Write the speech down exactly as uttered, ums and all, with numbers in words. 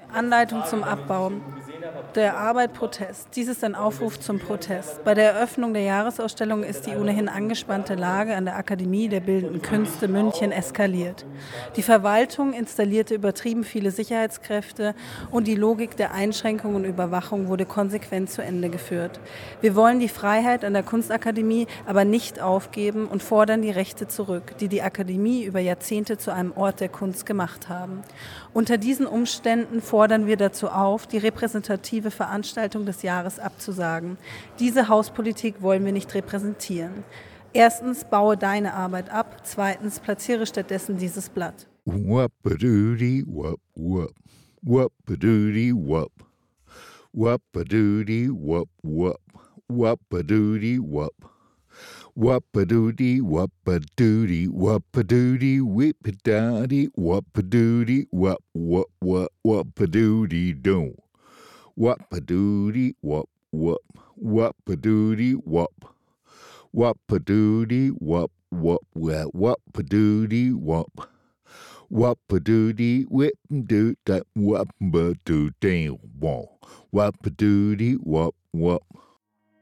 Anleitung zum Abbau der Arbeit, Protest. Dies ist ein Aufruf zum Protest. Bei der Eröffnung der Jahresausstellung ist die ohnehin angespannte Lage an der Akademie der Bildenden Künste München eskaliert. Die Verwaltung installierte übertrieben viele Sicherheitskräfte und die Logik der Einschränkung und Überwachung wurde konsequent zu Ende geführt. Wir wollen die Freiheit an der Kunstakademie aber nicht aufgeben und fordern die Rechte zurück, die die Akademie über Jahrzehnte zu einem Ort der Kunst gemacht haben. Unter diesen Umständen fordern wir dazu auf, die repräsentative Veranstaltung des Jahres abzusagen. Diese Hauspolitik wollen wir nicht repräsentieren. Erstens, baue deine Arbeit ab. Zweitens, platziere stattdessen dieses Blatt. Wap-a-doody, wap, wap. Wap-a-doody, wap. Wap-a-doody, wap, wap. Wap-a-doody, wap. Wap-a-doody, wap-a-doody, wap-a-doody, whip-a-daddy, wap-a-doody, wap, wap, wap, wap-a-doody, do. Wap-a-doody, wap, wap, wap-a-doody, wap. Wap-a-doody, wap, wap, wap, wap-a-doody, wap. Wap-a-doody, whip-a-doo, that wap-a-doo, dang, wap. Wap-a-doody, wap, wap.